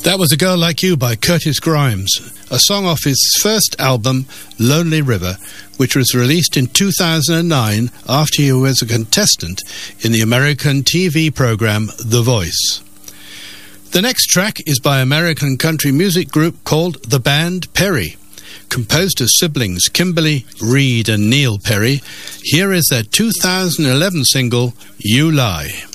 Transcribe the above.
That was A Girl Like You by Curtis Grimes, a song off his first album, Lonely River, which was released in 2009 after he was a contestant in the American TV program The Voice. The next track is by American country music group called The Band Perry. Composed of siblings Kimberly, Reed and Neil Perry, here is their 2011 single, You Lie.